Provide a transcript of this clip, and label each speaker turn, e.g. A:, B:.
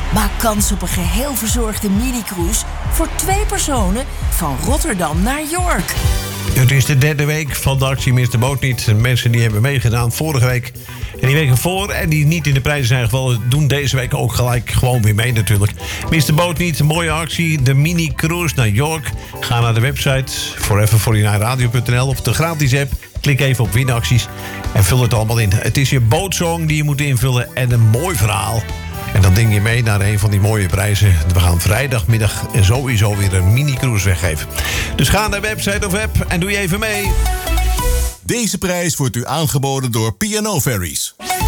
A: Maak kans op een geheel verzorgde mini-cruise voor 2 personen van Rotterdam naar York.
B: Het is de derde week van de actie Mis de Boot Niet. Mensen die hebben meegedaan vorige week en die weken voor en die niet in de prijzen zijn gevallen, doen deze week ook gelijk gewoon weer mee natuurlijk. Mis de Boot Niet, een mooie actie. De mini-cruise naar York. Ga naar de website forever49radio.nl of de gratis app. Klik even op winacties en vul het allemaal in. Het is je bootsong die je moet invullen en een mooi verhaal. En dan ding je mee naar een van die mooie prijzen. We gaan vrijdagmiddag sowieso weer een mini-cruise weggeven. Dus ga naar de website of app en doe je even mee.
C: Deze prijs wordt u aangeboden door P&O Ferries.